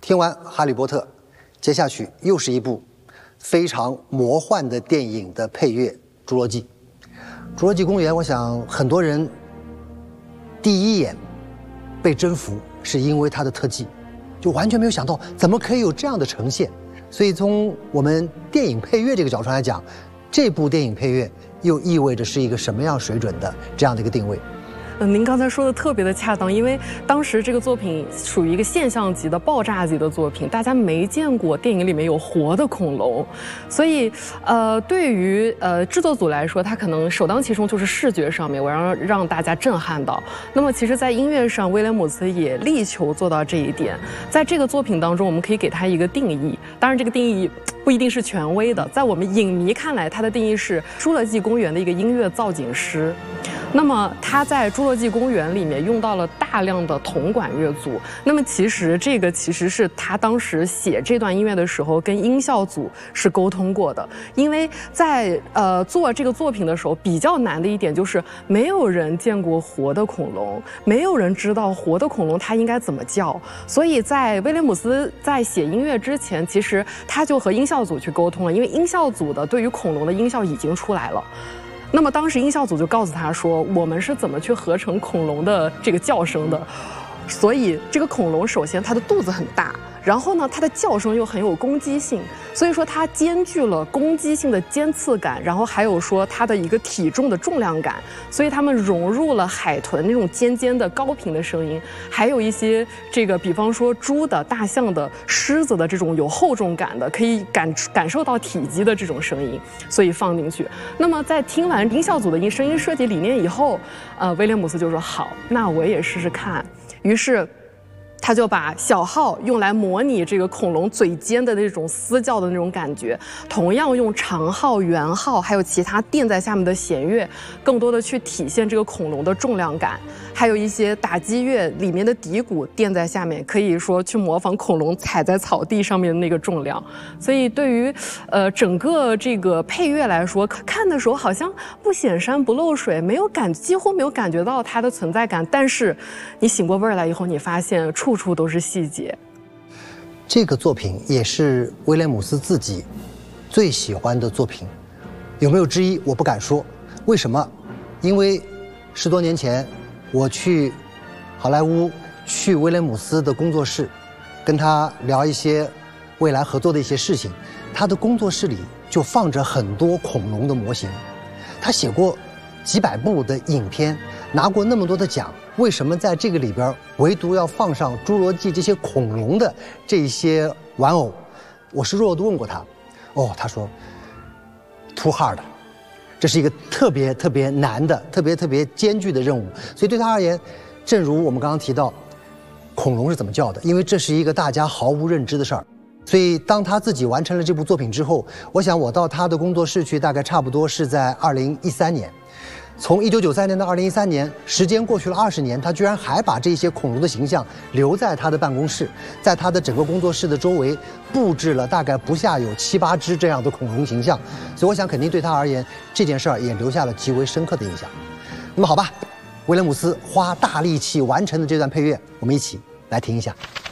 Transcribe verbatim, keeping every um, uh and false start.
听完《哈利波特》，接下去又是一部非常魔幻的电影的配乐《侏罗纪》。《侏罗纪公园》，我想很多人第一眼被征服，是因为它的特技，就完全没有想到怎么可以有这样的呈现。所以从我们电影配乐这个角度来讲，这部电影配乐又意味着是一个什么样水准的这样的一个定位。 嗯，您刚才说的特别的恰当，因为当时这个作品属于一个现象级的爆炸级的作品，大家没见过电影里面有活的恐龙，所以呃，对于呃制作组来说，他可能首当其冲就是视觉上面，我让让大家震撼到。那么其实，在音乐上，威廉姆斯也力求做到这一点。在这个作品当中，我们可以给他一个定义，当然这个定义不一定是权威的，在我们影迷看来，它的定义是《侏罗纪公园》的一个音乐造景师。那么他在《侏罗纪公园》里面用到了大量的铜管乐组，那么其实这个其实是他当时写这段音乐的时候跟音效组是沟通过的，因为在呃做这个作品的时候比较难的一点就是没有人见过活的恐龙，没有人知道活的恐龙它应该怎么叫，所以在威廉姆斯在写音乐之前，其实他就和音效组去沟通了，因为音效组的对于恐龙的音效已经出来了。那么当时音效组就告诉他说，我们是怎么去合成恐龙的这个叫声的，所以这个恐龙首先它的肚子很大，然后呢它的叫声又很有攻击性，所以说它兼具了攻击性的尖刺感，然后还有说它的一个体重的重量感，所以他们融入了海豚那种尖尖的高频的声音，还有一些这个比方说猪的、大象的、狮子的这种有厚重感的，可以感感受到体积的这种声音，所以放进去。那么在听完音效组的音声音设计理念以后，呃，威廉姆斯就说好，那我也试试看。于是他就把小号用来模拟这个恐龙嘴尖的那种嘶叫的那种感觉，同样用长号、圆号还有其他垫在下面的弦乐，更多的去体现这个恐龙的重量感，还有一些打击乐里面的底鼓垫在下面，可以说去模仿恐龙踩在草地上面的那个重量。所以对于呃整个这个配乐来说，看的时候好像不显山不漏水，没有感几乎没有感觉到它的存在感，但是你醒过味儿来以后，你发现处处都是细节。 这个作品也是威廉姆斯自己最喜欢的作品，有没有之一我不敢说。为什么？因为十多年前我去好莱坞，去威廉姆斯的工作室，跟他聊一些未来合作的一些事情，他的工作室里就放着很多恐龙的模型，他写过几百部的影片，拿过那么多的奖，为什么在这个里边唯独要放上侏罗纪这些恐龙的这些玩偶？我是弱弱的问过他，哦，他说 too hard， 这是一个特别特别难的、特别特别艰巨的任务。所以对他而言，正如我们刚刚提到，恐龙是怎么叫的，因为这是一个大家毫无认知的事儿。所以当他自己完成了这部作品之后，我想我到他的工作室去，大概差不多是在二零一三年。从一九九三年到二零一三年，时间过去了二十年，他居然还把这些恐龙的形象留在他的办公室，在他的整个工作室的周围布置了大概不下有七八只这样的恐龙形象，所以我想肯定对他而言，这件事儿也留下了极为深刻的印象。那么好吧，威廉姆斯花大力气完成的这段配乐，我们一起来听一下。